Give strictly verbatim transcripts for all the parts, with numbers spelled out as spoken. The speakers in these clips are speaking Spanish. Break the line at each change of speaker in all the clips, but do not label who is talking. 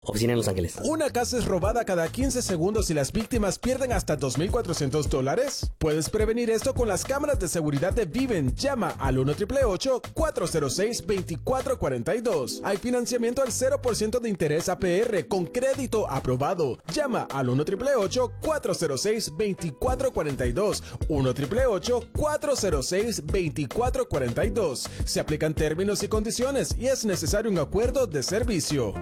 Oficina en Los Ángeles.
¿Una casa es robada cada quince segundos y las víctimas pierden hasta dos mil cuatrocientos dólares? Puedes prevenir esto con las cámaras de seguridad de Viven. Llama al uno ocho ocho ocho, cuatro cero seis, dos cuatro cuatro dos. Hay financiamiento al cero por ciento de interés A P R con crédito aprobado. Llama al uno ocho ocho ocho, cuatro cero seis, dos cuatro cuatro dos. uno ocho ocho ocho, cuatro cero seis, dos cuatro cuatro dos. Se aplican términos y condiciones y es necesario un acuerdo de servicio.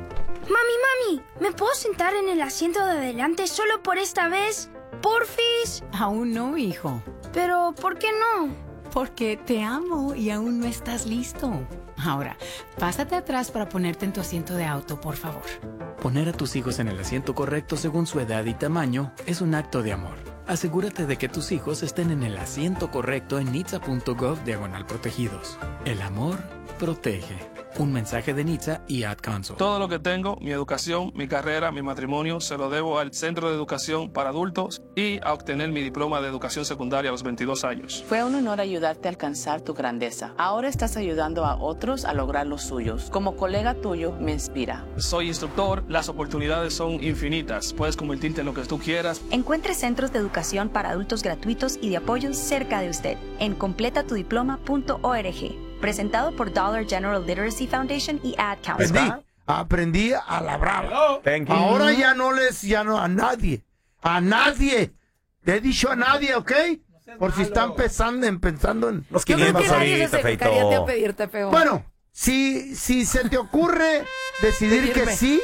Mami, mami, ¿me puedo sentar en el asiento de adelante solo por esta vez? ¿Porfis?
Aún no, hijo.
Pero, ¿por qué no?
Porque te amo y aún no estás listo. Ahora, pásate atrás para ponerte en tu asiento de auto, por favor.
Poner a tus hijos en el asiento correcto según su edad y tamaño es un acto de amor. Asegúrate de que tus hijos estén en el asiento correcto en nitsa punto gov diagonal protegidos. El amor protege. Un mensaje de Nitsa y Ad Council.
Todo lo que tengo, mi educación, mi carrera, mi matrimonio, se lo debo al Centro de Educación para Adultos y a obtener mi diploma de educación secundaria a los veintidós años.
Fue un honor ayudarte a alcanzar tu grandeza. Ahora estás ayudando a otros a lograr los suyos. Como colega tuyo, me inspira.
Soy instructor, las oportunidades son infinitas. Puedes convertirte en lo que tú quieras.
Encuentre centros de educación para adultos gratuitos y de apoyo cerca de usted en completa tu diploma punto org. Presentado por Dollar General Literacy Foundation y Ad Council.
Aprendí, aprendí a la brava. Ahora ya no les, ya no a nadie, a nadie. Le he dicho a nadie, ¿ok? Por si están pensando en, pensando en
los
Yo creo que
quinientos
nadie
ahorita,
se
Feito.
acercaría a pedirte, feo.
Bueno, si, si se te ocurre decidir que
Pedirme.
sí,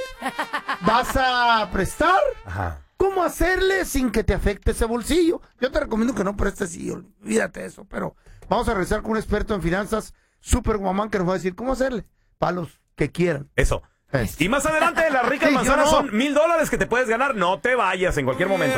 vas a prestar,
Ajá.
¿cómo hacerle sin que te afecte ese bolsillo? Yo te recomiendo que no prestes y olvídate de eso, pero vamos a regresar con un experto en finanzas, Super Guamán, que nos va a decir cómo hacerle para los que quieran.
Eso.
Eh.
Y más adelante, las ricas
Sí, yo
manzanas
no.
son mil dólares que te puedes ganar. No te vayas en cualquier momento.